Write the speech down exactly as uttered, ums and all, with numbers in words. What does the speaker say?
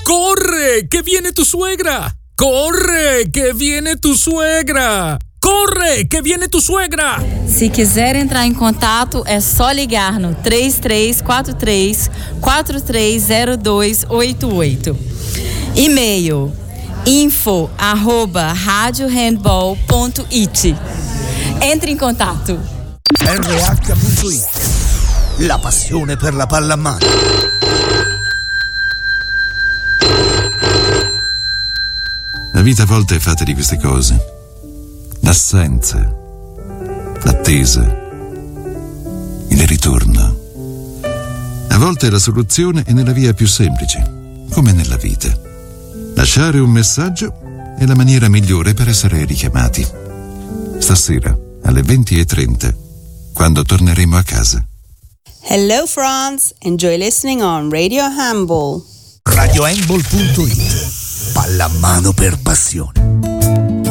Corre, che viene tu suegra! Corre, che viene tu suegra! Corre, que viene tu suegra! Se quiser entrar em contato, é só ligar no três três quatro três, quatro três zero dois oito oito. E-mail info arroba radiohandball ponto it. Entre in contatto. R H punto it. La passione per la pallamano. La vita a volte è fatta di queste cose. L'assenza, l'attesa, il ritorno. A volte la soluzione è nella via più semplice, come nella vita. Lasciare un messaggio è la maniera migliore per essere richiamati. Stasera, alle venti e trenta, quando torneremo a casa. Hello France, enjoy listening on Radio Handball. radiohandball punto it. Pallamano per passione.